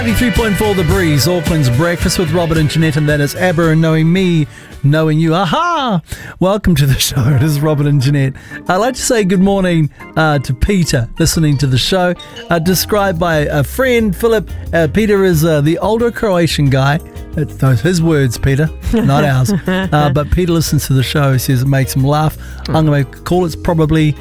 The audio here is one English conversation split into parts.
93.4 The Breeze, Auckland's Breakfast with Robert and Jeanette, and that is ABBA and Knowing Me, Knowing You. Aha! Welcome to the show. It is Robert and Jeanette. I'd like to say good morning to Peter, listening to the show. Described by a friend, Philip. Peter is the older Croatian guy. Those his words, Peter, not ours. But Peter listens to the show. He says it makes him laugh. I'm going to call it probably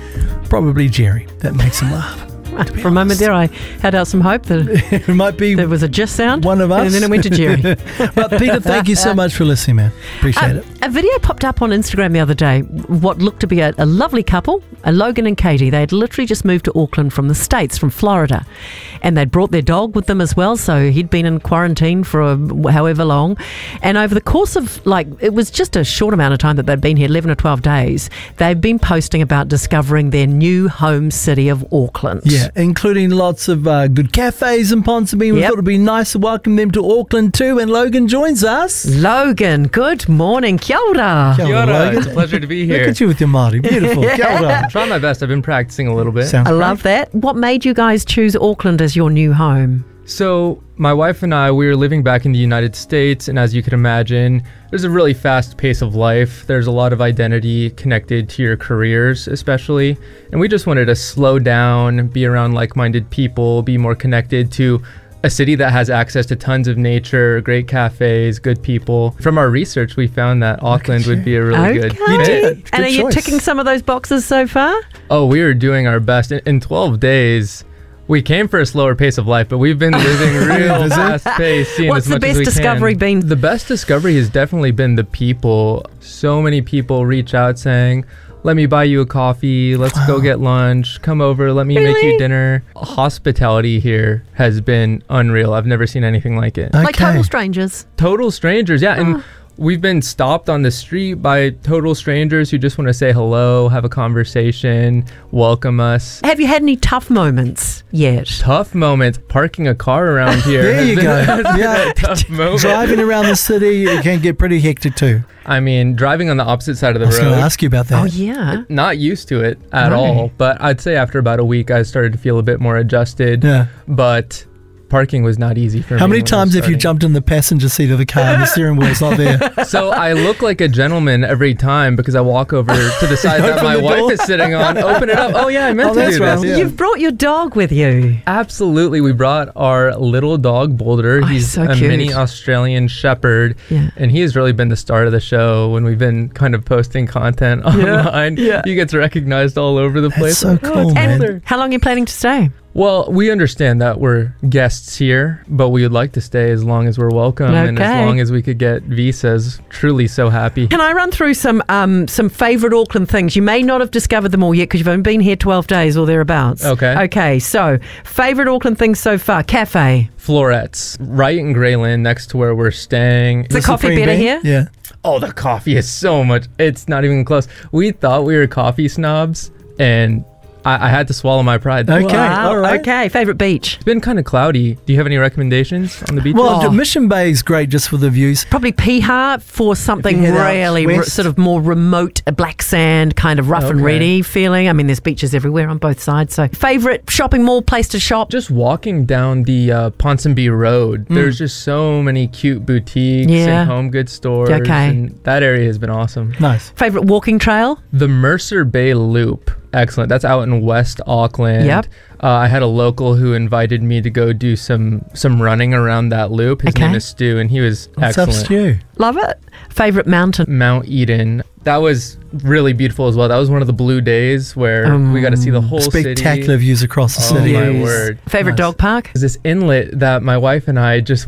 Jerry. That makes him laugh. For a moment there, I had out some hope that it might be there was a just sound. One of us. And then it went to Jerry. But Peter, thank you so much for listening, man. Appreciate it. A video popped up on Instagram the other day, what looked to be a lovely couple, Logan and Katie. They had literally just moved to Auckland from the States, from Florida. And they'd brought their dog with them as well, so he'd been in quarantine for however long. And over the course of, it was just a short amount of time that they'd been here, 11 or 12 days, they've been posting about discovering their new home city of Auckland. Yeah, including lots of good cafes in Ponsonby. We thought it'd be nice to welcome them to Auckland too, and Logan joins us. Logan, good morning. Kia ora. Kia ora. It's a pleasure to be here. Look at you with your Māori. Beautiful. Kia ora. I'm trying my best. I've been practicing a little bit. Sounds I love that. What made you guys choose Auckland as your new home? So my wife and I, we were living back in the United States, and as you can imagine, there's a really fast pace of life. There's a lot of identity connected to your careers, especially. And we just wanted to slow down, be around like-minded people, be more connected to a city that has access to tons of nature, great cafes, good people. From our research, we found that Auckland would be a really good fit. You did. And are you ticking some of those boxes so far? Oh, we are doing our best. In 12 days, we came for a slower pace of life, but we've been living real fast pace, seeing What's as much the as we best can. discovery been? The best discovery has definitely been the people. So many people reach out saying, let me buy you a coffee, let's go get lunch, come over, let me make you dinner. Hospitality here has been unreal. I've never seen anything like it. Okay. Like total strangers. Total strangers, yeah. And we've been stopped on the street by total strangers who just want to say hello, have a conversation, welcome us. Have you had any tough moments yet? Tough moments. Parking a car around here. There you go. Yeah. Tough moment. Driving around the city, it can get pretty hectic too. I mean, driving on the opposite side of the I was going to road. ask you about that. Oh, yeah. Not used to it at all, but I'd say after about a week, I started to feel a bit more adjusted. Yeah. But parking was not easy for me. How many when I was times have you starting. jumped in the passenger seat of the car and the steering wheel's not there? So I look like a gentleman every time because I walk over to the side that Open my the wife door. is sitting on. Open it up. Oh, yeah, I meant to that's do right. this. Yeah. You've brought your dog with you. Absolutely. We brought our little dog, Boulder. He's so a cute. mini Australian Shepherd. Yeah. And he has really been the start of the show when we've been kind of posting content online. Yeah. He gets recognized all over the place. so cool, man. And how long are you planning to stay? Well, we understand that we're guests here, but we would like to stay as long as we're welcome and as Okay. long as we could get visas. Truly so happy. Can I run through some favourite Auckland things? You may not have discovered them all yet because you've only been here 12 days or thereabouts. Okay. Okay, so favourite Auckland things so far. Cafe. Florets, right in Greyland, next to where we're staying. Is the coffee Supreme better Bean? here? Yeah. Oh, the coffee is so much. It's not even close. We thought we were coffee snobs, and I had to swallow my pride. Okay. Wow. All right. Okay, favourite beach. It's been kind of cloudy. Do you have any recommendations on the beach? Well, Mission Bay is great just for the views. Probably Piha for something If you head out really west. sort of more remote, black sand, kind of rough and Okay. ready feeling. I mean, there's beaches everywhere on both sides. So, favourite shopping mall, place to shop? Just walking down the Ponsonby Road, there's just so many cute boutiques Yeah. and home goods stores. Okay. And that area has been awesome. Nice. Favourite walking trail? The Mercer Bay Loop. Excellent. That's out in West Auckland. Yep. I had a local who invited me to go do some running around that loop. His Okay. name is Stu, and he was What's up, excellent. Stu? Love it. Favourite mountain? Mount Eden. That was really beautiful as well. That was one of the blue days where we got to see the whole Spectacular city. views across the Oh city. my Views. word. Favourite Nice. dog park? There's this inlet that my wife and I just